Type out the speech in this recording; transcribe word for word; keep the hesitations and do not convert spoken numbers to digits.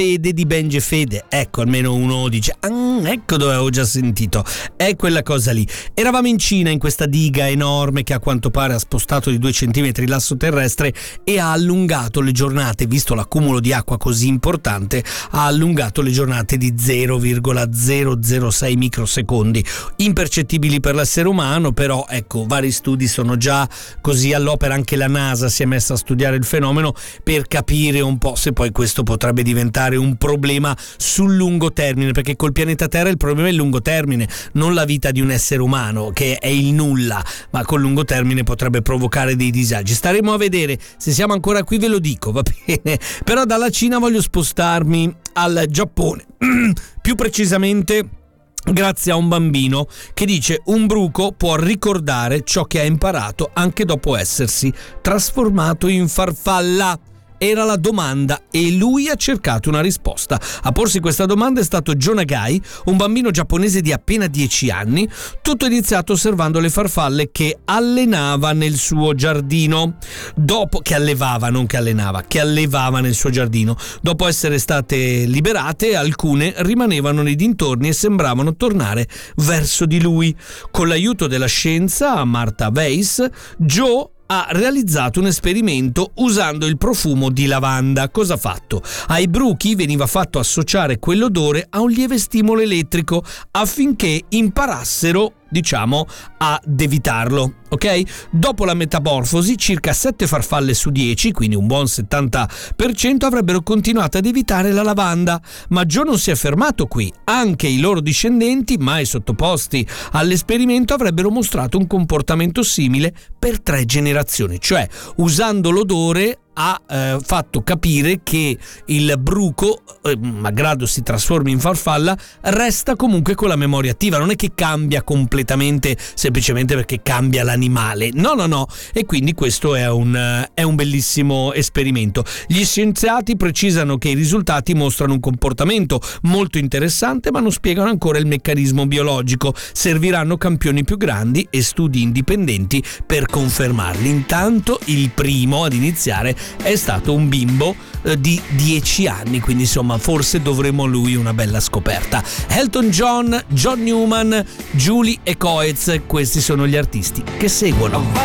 Fede di Bengefede, ecco, almeno uno dice ah, ecco dove avevo già sentito, è quella cosa lì. Eravamo in Cina, in questa diga enorme che a quanto pare ha spostato di due centimetri l'asso terrestre e ha allungato le giornate, visto l'accumulo di acqua così importante, ha allungato le giornate di zero virgola zero zero sei microsecondi, impercettibili per l'essere umano, però ecco, vari studi sono già così all'opera, anche la NASA si è messa a studiare il fenomeno per capire un po' se poi questo potrebbe diventare un problema sul lungo termine, perché col pianeta Terra il problema è il lungo termine, non la vita di un essere umano che è il nulla, ma col lungo termine potrebbe provocare dei disagi. Staremo a vedere, se siamo ancora qui ve lo dico, va bene? Però dalla Cina voglio spostarmi al Giappone, più precisamente grazie a un bambino che dice: un bruco può ricordare ciò che ha imparato anche dopo essersi trasformato in farfalla. Era la domanda e lui ha cercato una risposta. A porsi questa domanda è stato Joe Nagai, un bambino giapponese di appena dieci anni. Tutto è iniziato osservando le farfalle che allenava nel suo giardino. Dopo che allevava, non che allenava, che allevava nel suo giardino. Dopo essere state liberate, alcune rimanevano nei dintorni e sembravano tornare verso di lui. Con l'aiuto della scienza, Martha Weiss, Joe ha realizzato un esperimento usando il profumo di lavanda. Cosa ha fatto? Ai bruchi veniva fatto associare quell'odore a un lieve stimolo elettrico affinché imparassero, diciamo, ad evitarlo, ok? Dopo la metamorfosi, circa sette farfalle su dieci, quindi un buon settanta per cento, avrebbero continuato ad evitare la lavanda. Ma Joe non si è fermato qui. Anche i loro discendenti, mai sottoposti all'esperimento, avrebbero mostrato un comportamento simile per tre generazioni, cioè usando l'odore ha eh, fatto capire che il bruco, eh, malgrado si trasformi in farfalla, resta comunque con la memoria attiva, non è che cambia completamente semplicemente perché cambia l'animale, no no no, e quindi questo è un, è un bellissimo esperimento. Gli scienziati precisano che i risultati mostrano un comportamento molto interessante, ma non spiegano ancora il meccanismo biologico. Serviranno campioni più grandi e studi indipendenti per confermarli. Intanto il primo ad iniziare è stato un bimbo eh, di dieci anni, quindi insomma forse dovremo a lui una bella scoperta. Elton John, John Newman, Julie e Coetz, questi sono gli artisti che seguono.